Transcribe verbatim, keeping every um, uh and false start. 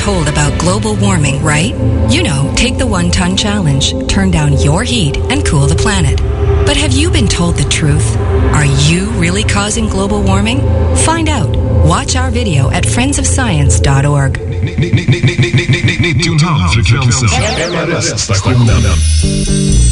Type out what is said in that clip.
told about global warming, right? You know, take the one-ton challenge, turn down your heat, and cool the planet. But have you been told the truth? Are you really causing global warming? Find out. Watch our video at friends of science dot org. nitton frekvensen. M R S-stationen.